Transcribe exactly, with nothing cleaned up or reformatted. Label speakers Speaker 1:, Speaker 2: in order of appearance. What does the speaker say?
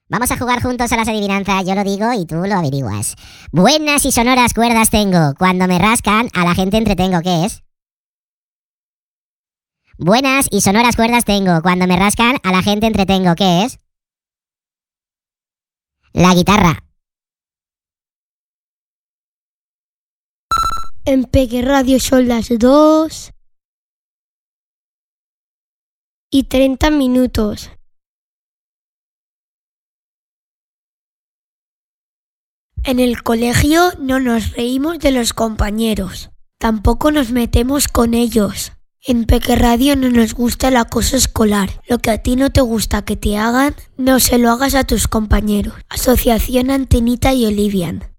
Speaker 1: Vamos a jugar juntos a las adivinanzas, yo lo digo y tú lo averiguas. Buenas y sonoras cuerdas tengo, cuando me rascan a la gente entretengo, ¿qué es? Buenas y sonoras cuerdas tengo, cuando me rascan a la gente entretengo, ¿qué es? La guitarra.
Speaker 2: En Peque Radio son las dos y treinta minutos. En el colegio no nos reímos de los compañeros, tampoco nos metemos con ellos. En Peque Radio no nos gusta el acoso escolar. Lo que a ti no te gusta que te hagan, no se lo hagas a tus compañeros. Asociación Antenita y Olivian.